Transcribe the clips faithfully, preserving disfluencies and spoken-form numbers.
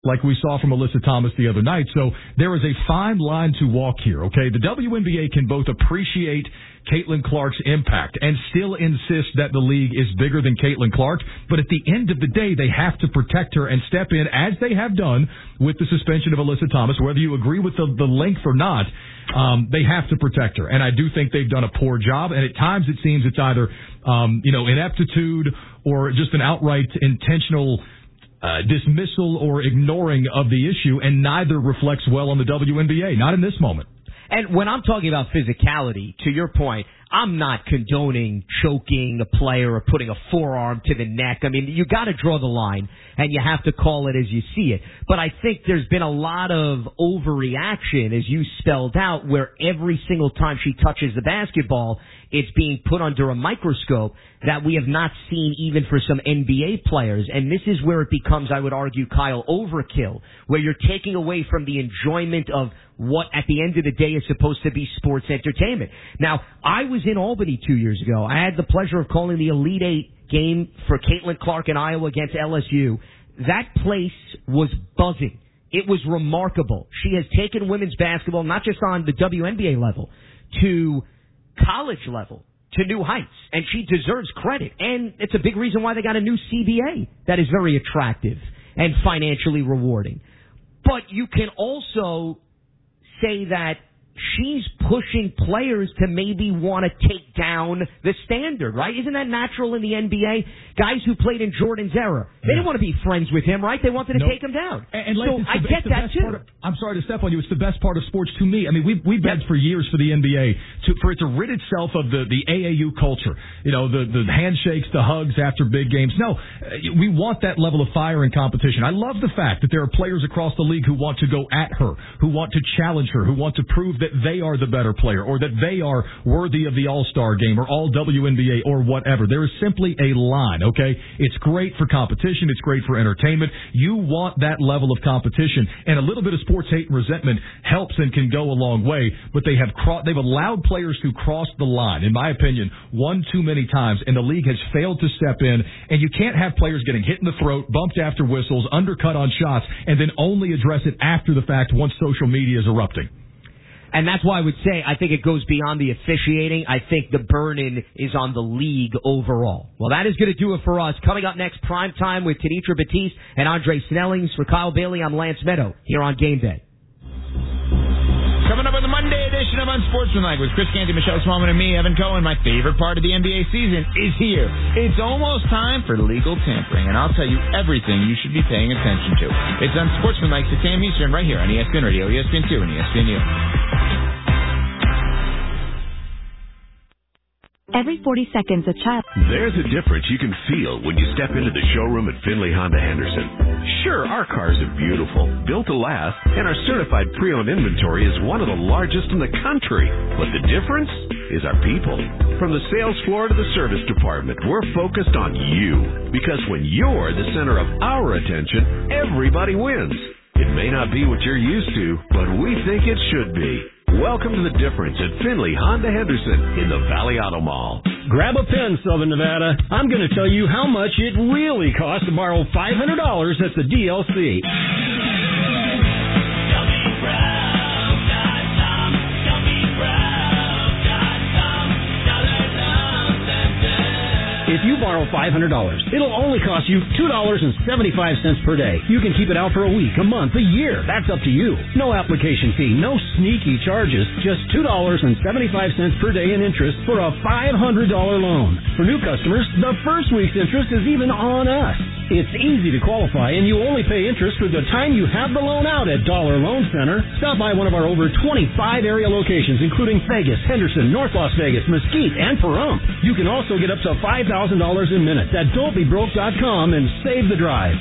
like we saw from Alyssa Thomas the other night. So there is a fine line to walk here, okay? The W N B A can both appreciate Caitlin Clark's impact and still insist that the league is bigger than Caitlin Clark, but at the end of the day, they have to protect her and step in, as they have done with the suspension of Alyssa Thomas. Whether you agree with the, the length or not, um, they have to protect her. And I do think they've done a poor job, and at times it seems it's either, um, you know, ineptitude or just an outright intentional Uh, dismissal or ignoring of the issue, and neither reflects well on the W N B A, not in this moment. And when I'm talking about physicality, to your point, I'm not condoning choking a player or putting a forearm to the neck. I mean, you got to draw the line, and you have to call it as you see it. But I think there's been a lot of overreaction, as you spelled out, where every single time she touches the basketball, it's being put under a microscope that we have not seen even for some N B A players. And this is where it becomes, I would argue, Kyle, overkill, where you're taking away from the enjoyment of what at the end of the day is supposed to be sports entertainment. Now, I was in Albany two years ago. I had the pleasure of calling the Elite Eight game for Caitlin Clark in Iowa against L S U. That place was buzzing. It was remarkable. She has taken women's basketball, not just on the W N B A level, to college level, to new heights, and she deserves credit. And it's a big reason why they got a new C B A that is very attractive and financially rewarding. But you can also say that she's pushing players to maybe want to take down the standard, right? Isn't that natural in the N B A? Guys who played in Jordan's era, they yeah. didn't want to be friends with him, right? They wanted to nope. take him down. And, and so like, I the, get that, too. Of, I'm sorry to step on you. It's the best part of sports to me. I mean, we've, we've begged for years for the N B A to, for it to rid itself of the, the A A U culture. You know, the, the handshakes, the hugs after big games. No, we want that level of fire and competition. I love the fact that there are players across the league who want to go at her, who want to challenge her, who want to prove that they are the better player, or that they are worthy of the All-Star game or all W N B A or whatever. There is simply a line, okay? It's great for competition. It's great for entertainment. You want that level of competition, and a little bit of sports hate and resentment helps and can go a long way, but they have cro- they've allowed players to cross the line, in my opinion, one too many times, and the league has failed to step in, and you can't have players getting hit in the throat, bumped after whistles, undercut on shots, and then only address it after the fact once social media is erupting. And that's why I would say I think it goes beyond the officiating. I think the burden is on the league overall. Well, that is going to do it for us. Coming up next, Prime Time with Kenitra Batiste and Andre Snellings. For Kyle Bailey, I'm Lance Meadow here on Game Day. Coming up on the Monday edition of Unsportsmanlike with Chris Canty, Michelle Smallman, and me, Evan Cohen. My favorite part of the N B A season is here. It's almost time for legal tampering, and I'll tell you everything you should be paying attention to. It's Unsportsmanlike, six a.m. Eastern, right here on E S P N Radio, E S P N two, and E S P N U. Every forty seconds, a child... There's a difference you can feel when you step into the showroom at Findlay Honda Henderson. Sure, our cars are beautiful, built to last, and our certified pre-owned inventory is one of the largest in the country. But the difference is our people. From the sales floor to the service department, we're focused on you. Because when you're the center of our attention, everybody wins. It may not be what you're used to, but we think it should be. Welcome to the difference at Findlay Honda Henderson in the Valley Auto Mall. Grab a pen, Southern Nevada. I'm going to tell you how much it really costs to borrow five hundred dollars at the D L C. If you borrow five hundred dollars, it'll only cost you two dollars and seventy-five cents per day. You can keep it out for a week, a month, a year. That's up to you. No application fee, no sneaky charges. Just two dollars and seventy-five cents per day in interest for a five hundred dollars loan. For new customers, the first week's interest is even on us. It's easy to qualify, and you only pay interest for the time you have the loan out at Dollar Loan Center. Stop by one of our over twenty-five area locations, including Vegas, Henderson, North Las Vegas, Mesquite, and Pahrump. You can also get up to five thousand dollars in minutes at don't be broke dot com and save the drive.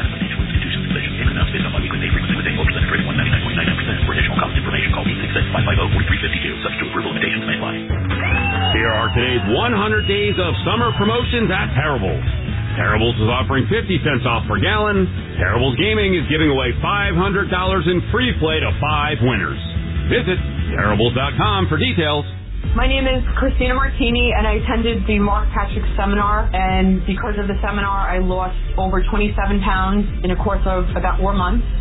Here are today's one hundred days of summer promotions at Terribles. Terribles is offering fifty cents off per gallon. Terribles Gaming is giving away five hundred dollars in free play to five winners. Visit Terribles dot com for details. My name is Christina Martini, and I attended the Mark Patrick seminar, and because of the seminar, I lost over twenty-seven pounds in a course of about four months.